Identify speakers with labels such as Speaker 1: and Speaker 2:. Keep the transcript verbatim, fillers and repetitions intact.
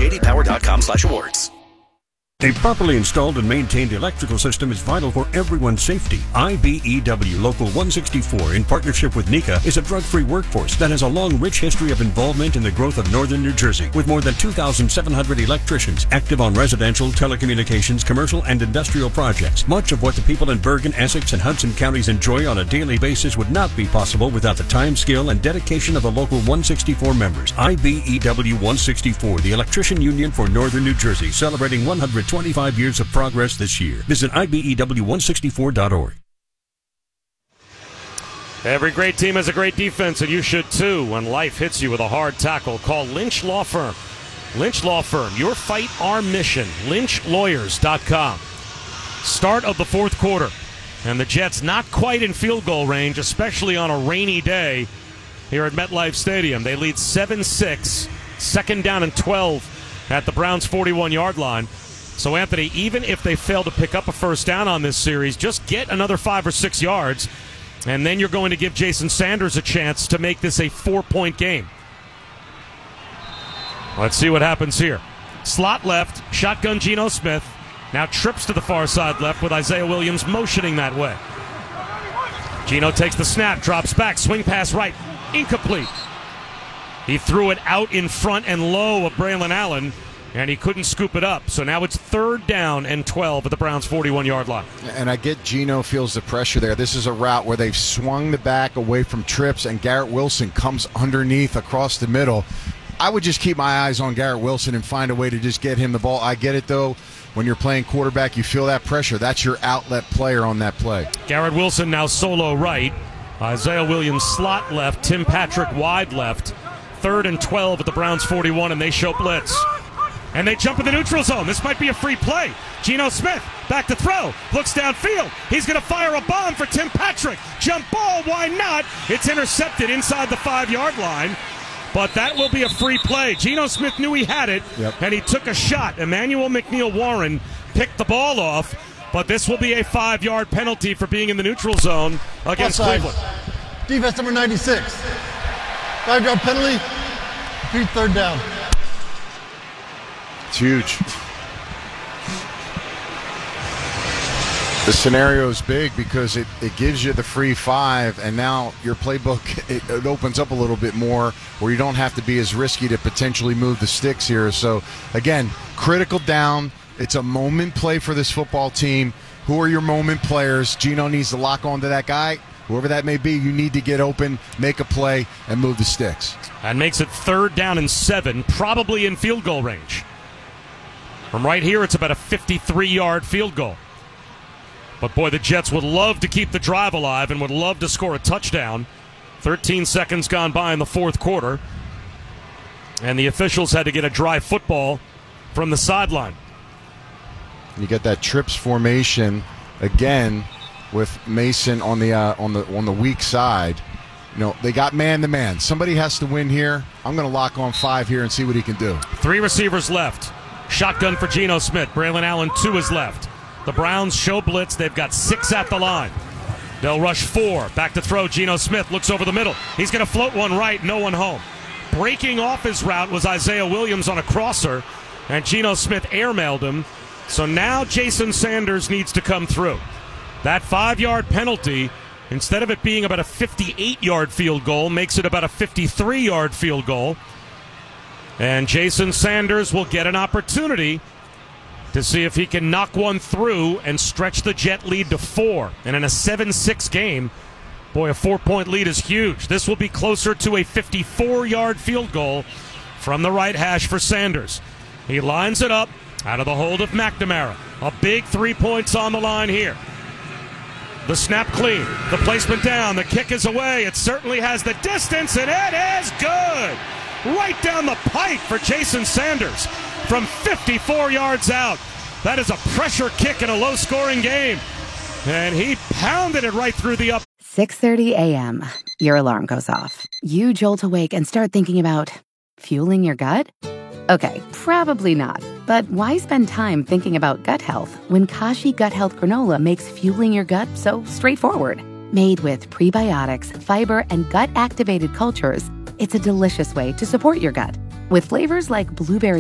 Speaker 1: j d power dot com slash awards.
Speaker 2: A properly installed and maintained electrical system is vital for everyone's safety. I B E W Local one sixty-four, in partnership with NECA, is a drug-free workforce that has a long, rich history of involvement in the growth of northern New Jersey, with more than two thousand seven hundred electricians active on residential, telecommunications, commercial, and industrial projects. Much of what the people in Bergen, Essex, and Hudson counties enjoy on a daily basis would not be possible without the time, skill, and dedication of the Local one sixty-four members. I B E W one sixty-four, the Electrician Union for Northern New Jersey, celebrating one hundred twenty-five years of progress this year. Visit I B E W one sixty-four dot org.
Speaker 3: Every great team has a great defense, and you should too. When life hits you with a hard tackle, call Lynch Law Firm. Lynch Law Firm, your fight, our mission. lynch lawyers dot com. Start of the fourth quarter, and the Jets not quite in field goal range, especially on a rainy day here at MetLife Stadium. They lead seven six, second down and twelve at the Browns' forty-one-yard line. So, Anthony, even if they fail to pick up a first down on this series, just get another five or six yards, and then you're going to give Jason Sanders a chance to make this a four-point game. Let's see what happens here. Slot left, shotgun Geno Smith. Now trips to the far side left with Isaiah Williams motioning that way. Geno takes the snap, drops back, swing pass right, incomplete. He threw it out in front and low of Braylon Allen, and he couldn't scoop it up. So now it's third down and twelve at the Browns' forty-one-yard line.
Speaker 4: And I get Geno feels the pressure there. This is a route where they've swung the back away from trips, and Garrett Wilson comes underneath across the middle. I would just keep my eyes on Garrett Wilson and find a way to just get him the ball. I get it, though. When you're playing quarterback, you feel that pressure. That's your outlet player on that play.
Speaker 3: Garrett Wilson now solo right. Isaiah Williams slot left. Tim Patrick wide left. Third and twelve at the Browns' forty-one, and they show blitz. And they jump in the neutral zone. This might be a free play. Geno Smith back to throw. Looks downfield. He's going to fire a bomb for Tim Patrick. Jump ball. Why not? It's intercepted inside the five-yard line. But that will be a free play. Geno Smith knew he had it, yep. And he took a shot. Emmanuel McNeil Warren picked the ball off. But this will be a five-yard penalty for being in the neutral zone against
Speaker 5: Offside.
Speaker 3: Cleveland.
Speaker 5: Defense number ninety-six. Five-yard penalty. Three third down.
Speaker 4: It's huge. The scenario is big because it, it gives you the free five, and now your playbook, it, it opens up a little bit more where you don't have to be as risky to potentially move the sticks here. So, again, critical down. It's a moment play for this football team. Who are your moment players? Geno needs to lock onto that guy. Whoever that may be, you need to get open, make a play, and move the sticks.
Speaker 3: That makes it third down and seven, probably in field goal range. From right here, it's about a fifty-three-yard field goal. But, boy, the Jets would love to keep the drive alive and would love to score a touchdown. thirteen seconds gone by in the fourth quarter. And the officials had to get a dry football from the sideline.
Speaker 4: You get that trips formation again with Mason on the uh, on the on the weak side. You know, they got man-to-man. Somebody has to win here. I'm going to lock on five here and see what he can do.
Speaker 3: Three receivers left. Shotgun for Geno Smith. Braylon Allen, two is left. The Browns show blitz. They've got six at the line. They'll rush four. Back to throw. Geno Smith looks over the middle. He's going to float one right. No one home. Breaking off his route was Isaiah Williams on a crosser, and Geno Smith airmailed him. So now Jason Sanders needs to come through. That five-yard penalty, instead of it being about a fifty-eight-yard field goal, makes it about a fifty-three-yard field goal. And Jason Sanders will get an opportunity to see if he can knock one through and stretch the Jet lead to four. And in a seven six game, boy, a four-point lead is huge. This will be closer to a fifty-four-yard field goal from the right hash for Sanders. He lines it up out of the hold of McNamara. A big three points on the line here. The snap clean. The placement down. The kick is away. It certainly has the distance, and it is good. Right down the pipe for Jason Sanders from fifty-four yards out. That is a pressure kick in a low-scoring game. And he pounded it right through the up.
Speaker 6: six thirty a.m. Your alarm goes off. You jolt awake and start thinking about fueling your gut? Okay, probably not. But why spend time thinking about gut health when Kashi Gut Health Granola makes fueling your gut so straightforward? Made with prebiotics, fiber, and gut-activated cultures, it's a delicious way to support your gut. With flavors like blueberry